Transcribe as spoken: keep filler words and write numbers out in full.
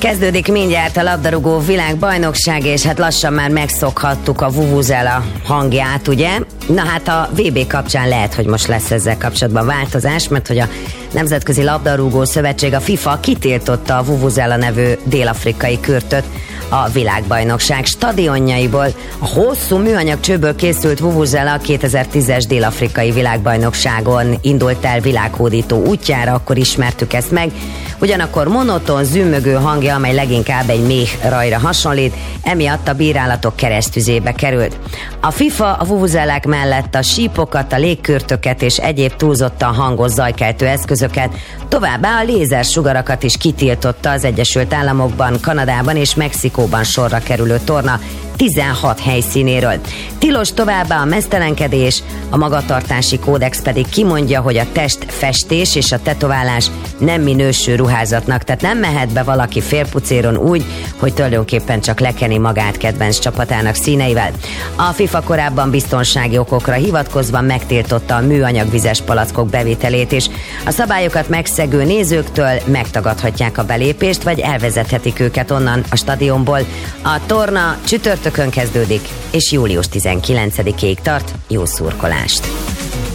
Kezdődik mindjárt a labdarúgó világbajnokság, és hát lassan már megszokhattuk a vuvuzela hangját, ugye? Na hát a vé bé kapcsán lehet, hogy most lesz ezzel kapcsolatban változás, mert hogy a Nemzetközi Labdarúgó Szövetség, a FIFA kitiltotta a vuvuzela nevű dél-afrikai kürtöt a világbajnokság stadionjaiból. A hosszú műanyag csőből készült vuvuzela a kétezer-tízes dél-afrikai világbajnokságon indult el világhódító útjára, akkor ismertük ezt meg. Ugyanakkor monoton, zümmögő hangja, amely leginkább egy méh rajra hasonlít, emiatt a bírálatok keresztüzébe került. A FIFA a vuvuzelák mellett a sípokat, a légkürtöket és egyéb túlzottan hangos zajkeltő eszközöket, továbbá a lézersugarakat is kitiltotta az Egyesült Államokban, Kanadában és Mexikóban sorra kerülő torna tizenhat helyszínéről. Tilos továbbá a meztelenkedés, a magatartási kódex pedig kimondja, hogy a testfestés és a tetoválás nem minősül ruházatnak, tehát nem mehet be valaki félpucéron úgy, hogy tulajdonképpen csak lekeni magát kedvenc csapatának színeivel. A FIFA korábban biztonsági okokra hivatkozva megtiltotta a műanyag vizes palackok bevételét is. A szabályokat megszegő nézőktől megtagadhatják a belépést, vagy elvezethetik őket onnan a stadionból. A torna csütörtökön kezdődik, és július tizenkilencedikéig tart. Jó szurkolást!